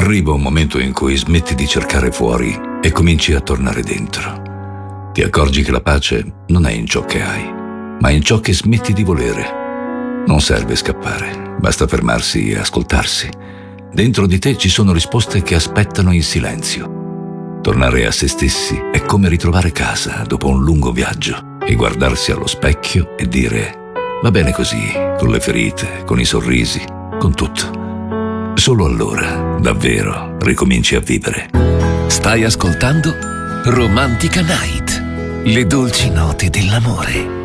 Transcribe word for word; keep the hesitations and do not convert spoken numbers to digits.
Arriva un momento in cui smetti di cercare fuori e cominci a tornare dentro. Ti accorgi che la pace non è in ciò che hai, ma in ciò che smetti di volere. Non serve scappare, basta fermarsi e ascoltarsi. Dentro di te ci sono risposte che aspettano in silenzio. Tornare a se stessi è come ritrovare casa dopo un lungo viaggio e guardarsi allo specchio e dire: va bene così, con le ferite, con i sorrisi, con tutto. Solo allora, davvero, ricominci a vivere. Stai ascoltando Romantica Night, le dolci note dell'amore.